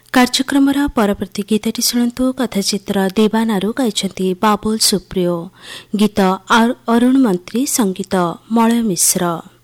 କାର୍ଯ୍ୟକ୍ରମର ପରବର୍ତ୍ତୀ ଗୀତଟି ଶୁଣନ୍ତୁ। କଥାଚିତ୍ର ଦିବାନାରୁ ଗାଇଛନ୍ତି ବାବୁଲ ସୁପ୍ରିୟ, ଗୀତ ଅରୁଣ ମନ୍ତ୍ରୀ, ସଙ୍ଗୀତ ମଳୟ ମିଶ୍ର।